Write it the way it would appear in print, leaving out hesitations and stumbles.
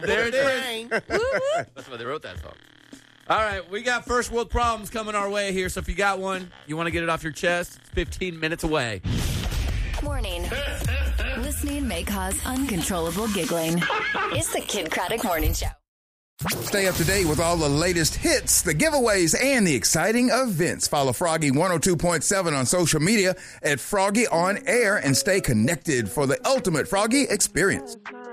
There it is. That's why they wrote that song. All right, we got first world problems coming our way here. So if you got one, you want to get it off your chest, it's 15 minutes away. Morning. Listening may cause uncontrollable giggling. It's the Kid Craddock Morning Show. Stay up to date with all the latest hits, the giveaways, and the exciting events. Follow Froggy 102.7 on social media at Froggy On Air and stay connected for the ultimate Froggy experience.